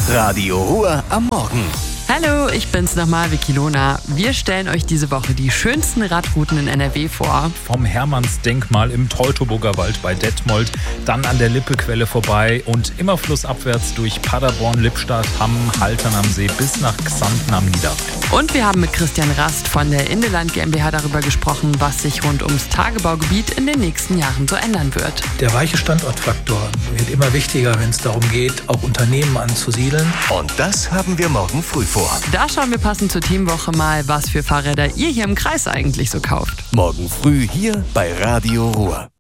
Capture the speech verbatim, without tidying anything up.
Radio Ruhr am Morgen. Hallo, ich bin's nochmal, Vicky Lohner. Wir stellen euch diese Woche die schönsten Radrouten in N R W vor. Vom Hermannsdenkmal im Teutoburger Wald bei Detmold, dann an der Lippequelle vorbei und immer flussabwärts durch Paderborn, Lippstadt, Hamm, Haltern am See bis nach Xanten am Niederrhein. Und wir haben mit Christian Rast von der Indeland GmbH darüber gesprochen, was sich rund ums Tagebaugebiet in den nächsten Jahren so ändern wird. Der weiche Standortfaktor wird immer wichtiger, wenn es darum geht, auch Unternehmen anzusiedeln. Und das haben wir morgen früh vor. Da schauen wir passend zur Teamwoche mal, was für Fahrräder ihr hier im Kreis eigentlich so kauft. Morgen früh hier bei Radio Ruhr.